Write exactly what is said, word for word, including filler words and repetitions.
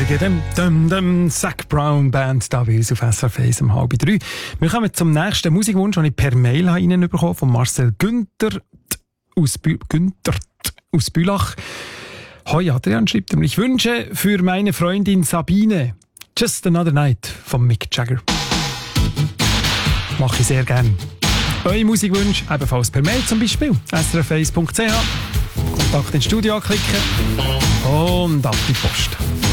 Kollegen, dem, dem, dem Zac Brown Band da bei uns auf S R F eins um halb drei. Wir kommen zum nächsten Musikwunsch, den ich per Mail reinbekommen habe, von Marcel Günther aus, Bü- Günther aus Bülach. Hoi Adrian schreibt er, ich wünsche für meine Freundin Sabine Just Another Night von Mick Jagger. Mache ich sehr gern. Eure Musikwünsche ebenfalls per Mail zum Beispiel s r f eins punkt c h. Kontakt ins Studio anklicken und ab die Post.